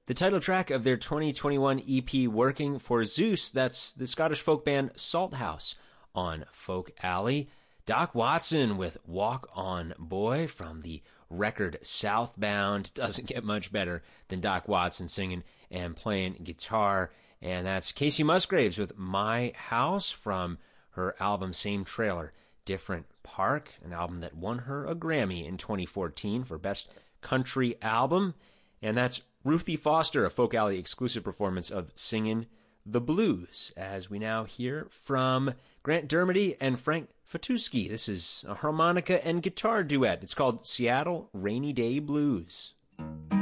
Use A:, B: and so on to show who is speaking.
A: The title track of their 2021 EP, Working for Zeus, that's the Scottish folk band Salthouse on Folk Alley. Doc Watson with Walk On Boy from the record Southbound. Doesn't get much better than Doc Watson singing and playing guitar. And that's Casey Musgraves with My House from her album Same Trailer, Different Park, an album that won her a Grammy in 2014 for Best Country Album. And that's Ruthie Foster, a Folk Alley exclusive performance of Singin' the Blues, as we now hear from Grant Dermody and Frank Fatuski. This is a harmonica and guitar duet. It's called Seattle Rainy Day Blues.